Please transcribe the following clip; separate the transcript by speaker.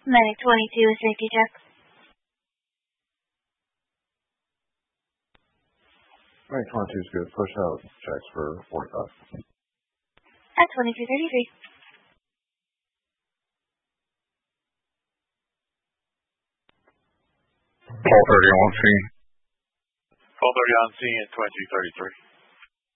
Speaker 1: Medic 22 with safety check.
Speaker 2: Medic 22 is good. Push out checks for 45.
Speaker 1: At 2233.
Speaker 3: Call 30 on scene.
Speaker 4: Call 30 on scene at 2233.